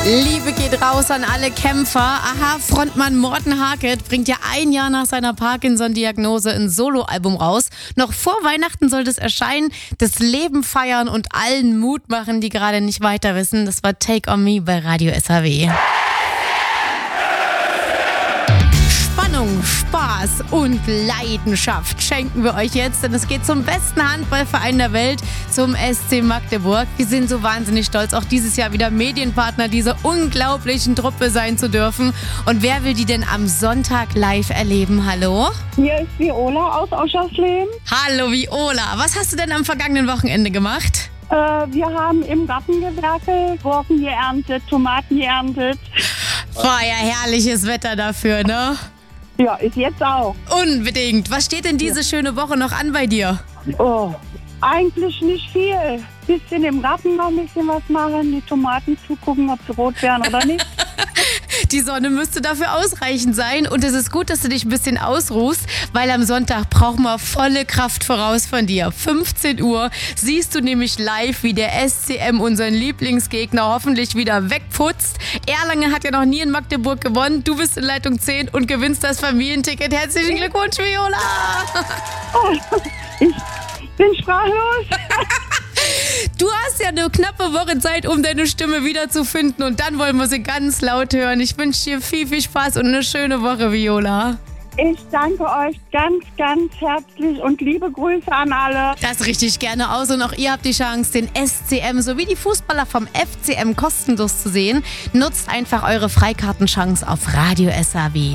Liebe geht raus an alle Kämpfer. Aha, Frontmann Morten Harket bringt ja ein Jahr nach seiner Parkinson-Diagnose ein Soloalbum raus. Noch vor Weihnachten sollte es erscheinen. Das Leben feiern und allen Mut machen, die gerade nicht weiter wissen. Das war Take On Me bei Radio SAW. Spannung, Spaß und Leidenschaft schenken wir euch jetzt, denn es geht zum besten Handballverein der Welt, zum SC Magdeburg. Wir sind so wahnsinnig stolz, auch dieses Jahr wieder Medienpartner dieser unglaublichen Truppe sein zu dürfen. Und wer will die denn am Sonntag live erleben? Hallo? Hier ist Viola aus Oschersleben. Hallo Viola, was hast du denn am vergangenen Wochenende gemacht? Wir haben im Garten gewerkelt, Gurken geerntet, Tomaten geerntet. War ja herrliches Wetter dafür, ne? Ja, ist jetzt auch. Unbedingt. Was steht denn diese schöne Woche noch an bei dir? Oh, eigentlich nicht viel. Bisschen im Garten noch ein bisschen was machen, die Tomaten zugucken, ob sie rot werden oder nicht. Die Sonne müsste dafür ausreichend sein und es ist gut, dass du dich ein bisschen ausruhst, weil am Sonntag brauchen wir volle Kraft voraus von dir. 15 Uhr siehst du nämlich live, wie der SCM unseren Lieblingsgegner hoffentlich wieder wegputzt. Erlangen hat ja noch nie in Magdeburg gewonnen. Du bist in Leitung 10 und gewinnst das Familienticket. Herzlichen Glückwunsch, Viola! Oh, ich bin sprachlos. Du hast ja eine knappe Woche Zeit, um deine Stimme wiederzufinden und dann wollen wir sie ganz laut hören. Ich wünsche dir viel, viel Spaß und eine schöne Woche, Viola. Ich danke euch ganz, ganz herzlich und liebe Grüße an alle. Das richte ich gerne aus und auch ihr habt die Chance, den SCM sowie die Fußballer vom FCM kostenlos zu sehen. Nutzt einfach eure Freikartenchance auf Radio SAW.